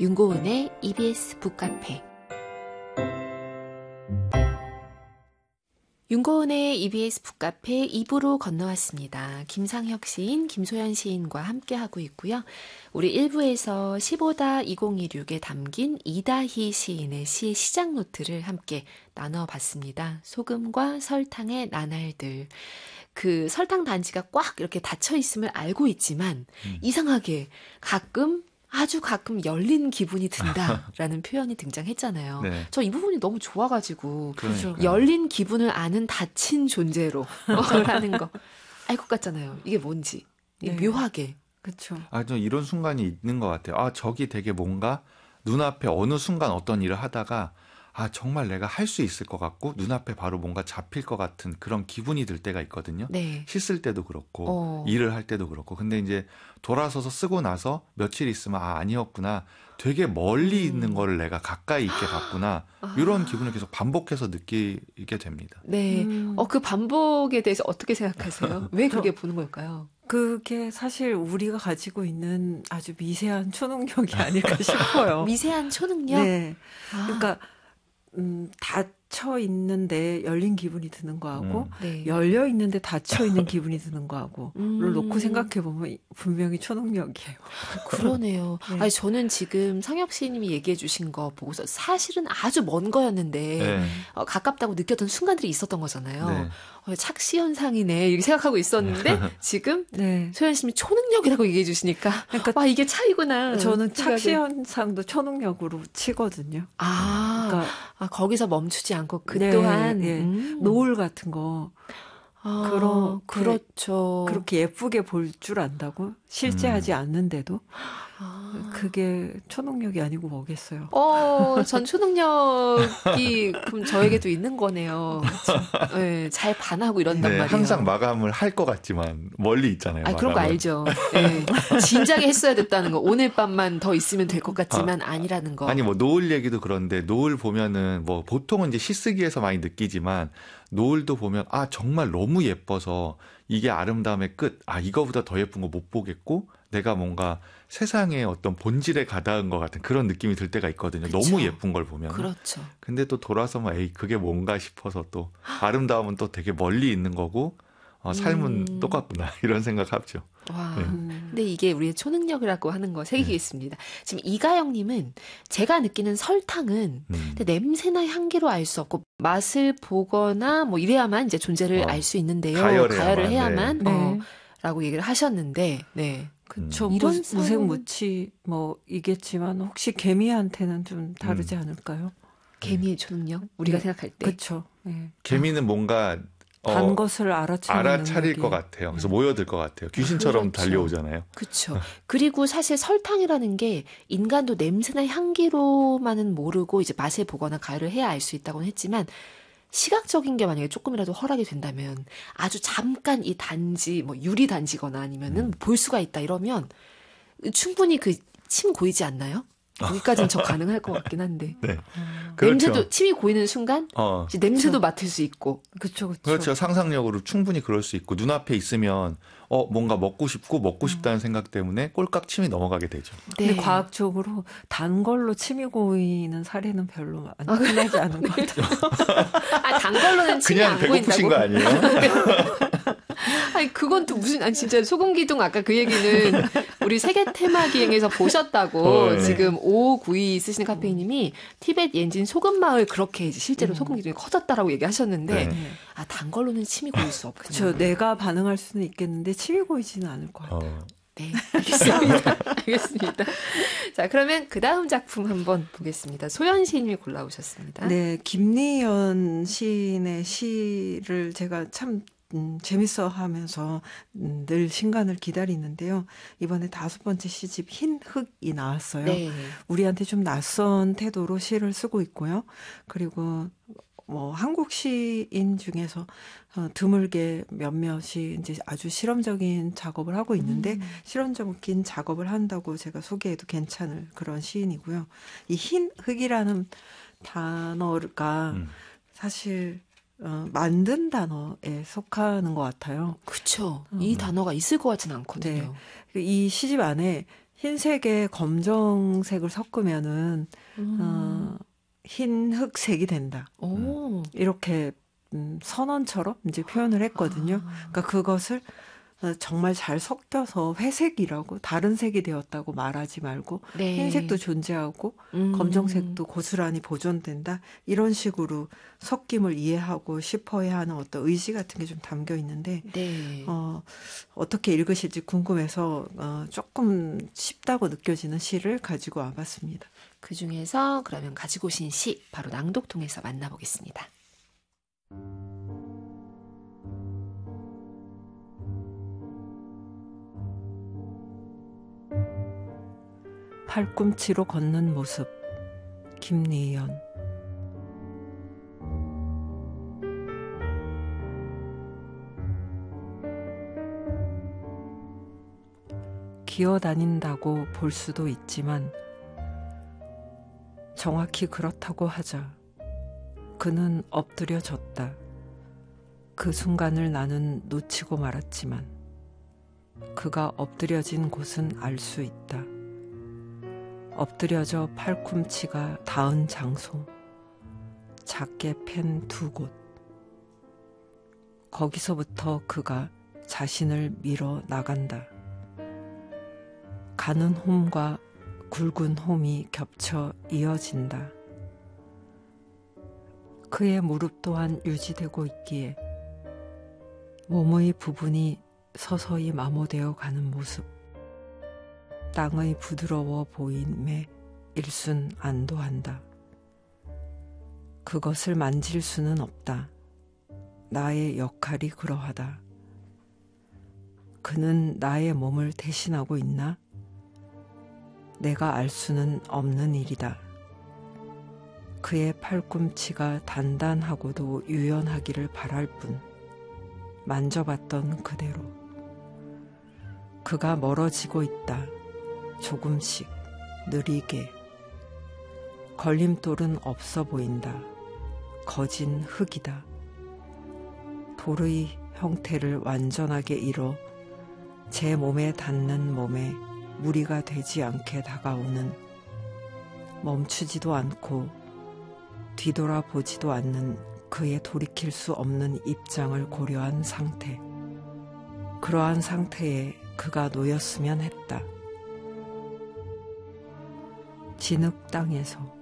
윤고은의 EBS 북카페. 윤고은의 EBS 북카페 2부로 건너왔습니다. 김상혁 시인, 김소연 시인과 함께하고 있고요. 우리 1부에서 15-2016에 담긴 이다희 시인의 시 시작 노트를 함께 나눠봤습니다. 소금과 설탕의 나날들. 그 설탕 단지가 꽉 이렇게 닫혀 있음을 알고 있지만 이상하게 아주 가끔 열린 기분이 든다라는 표현이 등장했잖아요. 네. 저 이 부분이 너무 좋아가지고 그러니까요. 열린 기분을 아는 닫힌 존재로 라는 거 알 것 같잖아요. 이게 뭔지 네. 묘하게. 그렇죠. 좀 이런 순간이 있는 것 같아요. 저기 되게 뭔가 눈앞에 어느 순간 어떤 일을 하다가 정말 내가 할 수 있을 것 같고 눈앞에 바로 뭔가 잡힐 것 같은 그런 기분이 들 때가 있거든요. 네. 씻을 때도 그렇고 일을 할 때도 그렇고. 근데 이제 돌아서서 쓰고 나서 며칠 있으면 아니었구나. 되게 멀리 있는 거를 내가 가까이 있게 봤구나. 이런 기분을 계속 반복해서 느끼게 됩니다. 네. 그 반복에 대해서 어떻게 생각하세요? 왜 그렇게 보는 걸까요? 그게 사실 우리가 가지고 있는 아주 미세한 초능력이 아닐까 싶어요. 미세한 초능력? 네. 그러니까 닫혀 있는데 열린 기분이 드는 거하고 네. 열려 있는데 닫혀 있는 기분이 드는 거하고를 놓고 생각해 보면 분명히 초능력이에요. 그러네요. 네. 아니 저는 지금 상혁 시인님이 얘기해 주신 거 보고서 사실은 아주 먼 거였는데 네. 가깝다고 느꼈던 순간들이 있었던 거잖아요. 네. 착시 현상이네 이렇게 생각하고 있었는데 지금 네. 소연 씨님이 초능력이라고 얘기해 주시니까 그러니까 이게 차이구나. 저는 착시 현상도 초능력으로 치거든요. 그러니까 거기서 멈추지 않고 그 네, 또한 네. 노을 같은 거 그렇죠. 그렇게 예쁘게 볼 줄 안다고 실제 하지 않는데도 그게 초능력이 아니고 뭐겠어요. 전 초능력이 그럼 저에게도 있는 거네요. 네, 잘 반하고 이런단 말이에요. 항상 마감을 할 것 같지만 멀리 있잖아요. 그런 거 알죠. 네. 진작에 했어야 됐다는 거. 오늘 밤만 더 있으면 될 것 같지만 아니라는 거. 아니 노을 얘기도 그런데 노을 보면은 보통은 이제 시쓰기에서 많이 느끼지만 노을도 보면 정말 너무 예뻐서 이게 아름다움의 끝. 이거보다 더 예쁜 거 못 보겠고 내가 뭔가 세상에 어떤 본질에 가닿은 것 같은 그런 느낌이 들 때가 있거든요. 그쵸. 너무 예쁜 걸 보면. 그렇죠. 근데 또 돌아서면 그게 뭔가 싶어서 또 아름다움은 또 되게 멀리 있는 거고 삶은 똑같구나 이런 생각하죠. 와, 네. 근데 이게 우리의 초능력이라고 하는 거 새기겠습니다. 지금 이가영님은 제가 느끼는 설탕은 근데 냄새나 향기로 알 수 없고 맛을 보거나 이래야만 이제 존재를 알 수 있는데요. 가열을 해야만 네. 라고 얘기를 하셨는데, 네. 그쵸. 이런 무색무취 이겠지만 혹시 개미한테는 좀 다르지 않을까요? 개미의 초능력? 우리가 생각할 때. 그렇죠. 네. 개미는 뭔가 단 것을 알아차릴 것 같아요. 그래서 모여들 것 같아요. 귀신처럼 그렇죠. 달려오잖아요. 그렇죠. 그리고 사실 설탕이라는 게 인간도 냄새나 향기로만은 모르고 이제 맛을 보거나 가열을 해야 알 수 있다고는 했지만 시각적인 게 만약에 조금이라도 허락이 된다면 아주 잠깐 이 단지 유리 단지거나 아니면은 볼 수가 있다 이러면 충분히 그 침 고이지 않나요? 여기까지는 저 가능할 것 같긴 한데. 네. 냄새도 침이 고이는 순간 이제 냄새도 맡을 수 있고. 그렇죠. 상상력으로 충분히 그럴 수 있고 눈앞에 있으면 뭔가 먹고 싶다는 생각 때문에 꼴깍 침이 넘어가게 되죠. 네. 근데 과학적으로 단 걸로 침이 고이는 사례는 별로 흔하지 않은 것 같아요. 단 걸로는 침이 안 고인다고? 그냥 배고프신 거 아니에요? 그건 또 진짜 소금기둥 아까 그 얘기는 우리 세계 테마 기행에서 보셨다고 네. 지금 5592 쓰시는 카페이님이 티벳 옌진 소금마을 그렇게 이제 실제로 소금기둥이 커졌다라고 얘기하셨는데 네. 단 걸로는 침이 고일 수 없군요. 그렇죠. 내가 반응할 수는 있겠는데 침이 고이지는 않을 것 같아요. 네, 알겠습니다. 알겠습니다. 자, 그러면 그 다음 작품 한번 보겠습니다. 소연 시인님이 골라오셨습니다. 네, 김리연 시인의 시를 제가 참 재밌어 하면서 늘 신간을 기다리는데요. 이번에 5번째 시집 흰 흙이 나왔어요. 네. 우리한테 좀 낯선 태도로 시를 쓰고 있고요. 그리고 한국 시인 중에서 드물게 몇몇이 이제 아주 실험적인 작업을 하고 있는데 실험적인 작업을 한다고 제가 소개해도 괜찮을 그런 시인이고요. 이 흰 흙이라는 단어가 사실 만든 단어에 속하는 것 같아요. 그렇죠. 이 단어가 있을 것 같지는 않거든요. 네. 이 시집 안에 흰색에 검정색을 섞으면은 흰 흑색이 된다. 오. 이렇게 선언처럼 이제 표현을 했거든요. 그러니까 그것을 정말 잘 섞여서 회색이라고 다른 색이 되었다고 말하지 말고 네. 흰색도 존재하고 검정색도 고스란히 보존된다. 이런 식으로 섞임을 이해하고 싶어야 하는 어떤 의지 같은 게 좀 담겨 있는데 네. 어떻게 읽으실지 궁금해서 조금 쉽다고 느껴지는 시를 가지고 와봤습니다. 그 중에서 그러면 가지고 오신 시 바로 낭독 통해서 만나보겠습니다. 팔꿈치로 걷는 모습, 김리연. 기어다닌다고 볼 수도 있지만 정확히 그렇다고 하자. 그는 엎드려졌다. 그 순간을 나는 놓치고 말았지만 그가 엎드려진 곳은 알 수 있다. 엎드려져 팔꿈치가 닿은 장소, 작게 팬 두 곳. 거기서부터 그가 자신을 밀어 나간다. 가는 홈과 굵은 홈이 겹쳐 이어진다. 그의 무릎 또한 유지되고 있기에 몸의 부분이 서서히 마모되어 가는 모습. 땅의 부드러워 보임에 일순 안도한다. 그것을 만질 수는 없다. 나의 역할이 그러하다. 그는 나의 몸을 대신하고 있나? 내가 알 수는 없는 일이다. 그의 팔꿈치가 단단하고도 유연하기를 바랄 뿐 만져봤던 그대로 그가 멀어지고 있다. 조금씩 느리게. 걸림돌은 없어 보인다. 거진 흙이다. 돌의 형태를 완전하게 이뤄 제 몸에 닿는 몸에 무리가 되지 않게 다가오는, 멈추지도 않고 뒤돌아보지도 않는 그의 돌이킬 수 없는 입장을 고려한 상태. 그러한 상태에 그가 놓였으면 했다. 진흙 땅에서